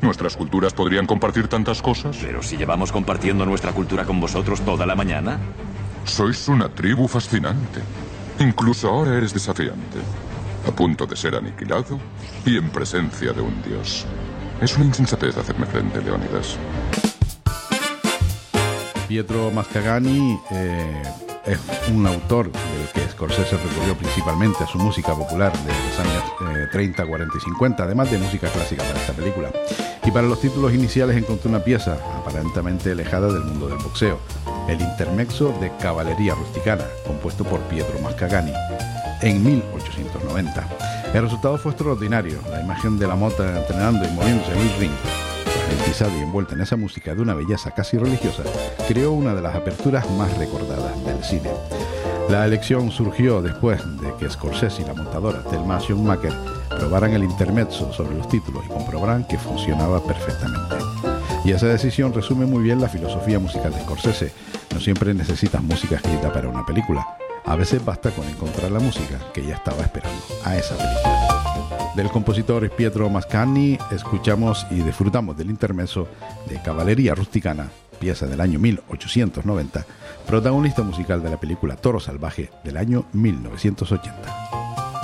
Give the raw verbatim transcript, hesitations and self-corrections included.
¿Nuestras culturas podrían compartir tantas cosas? Pero si llevamos compartiendo nuestra cultura con vosotros toda la mañana. Sois una tribu fascinante. Incluso ahora eres desafiante. A punto de ser aniquilado y en presencia de un dios. Es una insensatez hacerme frente, Leónidas. Pietro Mascagni eh, es un autor del que Scorsese recurrió principalmente a su música popular de los años eh, treinta, cuarenta y cincuenta, además de música clásica para esta película. Y para los títulos iniciales encontró una pieza aparentemente alejada del mundo del boxeo, el intermezzo de Caballería Rusticana, compuesto por Pietro Mascagni, en mil ochocientos noventa. El resultado fue extraordinario, la imagen de la mota entrenando y moviéndose en el ring, ralentizada y envuelta en esa música de una belleza casi religiosa, creó una de las aperturas más recordadas del cine. La elección surgió después de que Scorsese y la montadora Thelma Schoonmaker probaran el intermezzo sobre los títulos y comprobaran que funcionaba perfectamente. Y esa decisión resume muy bien la filosofía musical de Scorsese. No siempre necesitas música escrita para una película. A veces basta con encontrar la música que ya estaba esperando a esa película. Del compositor Pietro Mascagni escuchamos y disfrutamos del intermezzo de Caballería Rusticana, pieza del año mil ochocientos noventa, protagonista musical de la película Toro Salvaje del año mil novecientos ochenta.